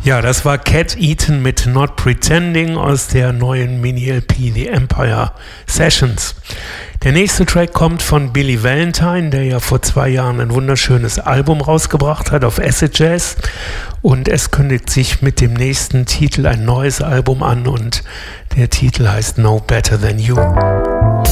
Ja, das war Cat Eaton mit Not Pretending aus der neuen Mini-LP The Empire Sessions. Der nächste Track kommt von Billy Valentine, der ja vor 2 Jahren ein wunderschönes Album rausgebracht hat auf Acid Jazz. Und es kündigt sich mit dem nächsten Titel ein neues Album an und der Titel heißt No Better Than You.